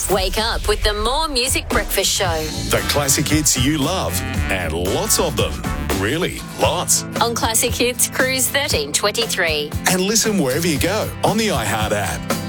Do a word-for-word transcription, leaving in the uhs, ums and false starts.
Wake up with the More Music Breakfast Show. The classic hits you love, and lots of them. Really, lots. On Classic Hits Cruise thirteen twenty-three. And listen wherever you go on the iHeart app.